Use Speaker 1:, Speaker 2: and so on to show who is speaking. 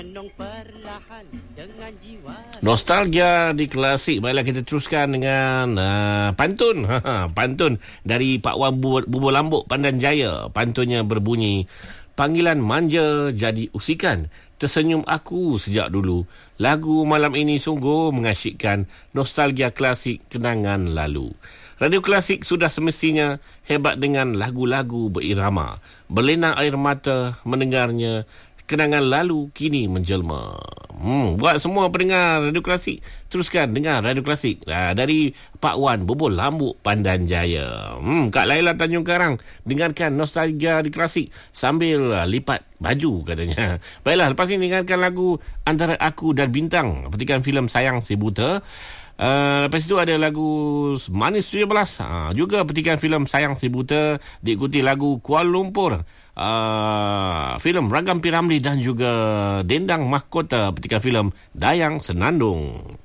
Speaker 1: Nostalgia di klasik. Baiklah, kita teruskan dengan pantun. Pantun dari Pak Wan Bubur Lambuk, Pandan Jaya. Pantunnya berbunyi, panggilan manja jadi usikan, tersenyum aku sejak dulu. Lagu malam ini sungguh mengasyikkan, nostalgia klasik kenangan lalu. Radio Klasik sudah semestinya hebat dengan lagu-lagu berirama. Berlinang air mata mendengarnya, kenangan lalu kini menjelma. Buat semua pendengar Radio Klasik, teruskan dengar Radio Klasik dari Pak Wan Bubur Lambuk, Pandan Jaya. Kak Laila Tanjung Karang, dengarkan nostalgia di Klasik sambil lipat baju katanya. Baiklah, lepas ini dengarkan lagu Antara Aku dan Bintang, petikan filem Sayang Si Buta. Lepas itu ada lagu Manis 17, juga petikan filem Sayang Si Buta. Diikuti lagu Kuala Lumpur, filem Ragam P. Ramlee, dan juga Dendang Mahkota, petikan filem Dayang Senandung.